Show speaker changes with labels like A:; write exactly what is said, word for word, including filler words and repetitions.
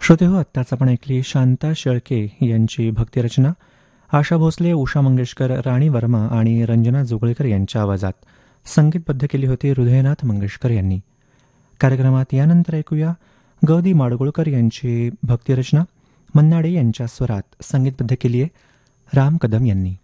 A: श्रोते हो, आत्ताच आपण ऐकली शांता शेळके यांची भक्तिरचना. आशा भोसले, उषा मंगेशकर, राणी वर्मा आणि रंजना जोगळेकर यांच्या आवाजात संगीतबद्ध केली होती हृदयनाथ मंगेशकर यांनी. कार्यक्रमात यानंतर ऐकूया ग दी माडगुळकर यांची भक्तिरचना. मन्नाडे यांच्या स्वरात संगीतबद्ध केली आहे राम कदम यांनी.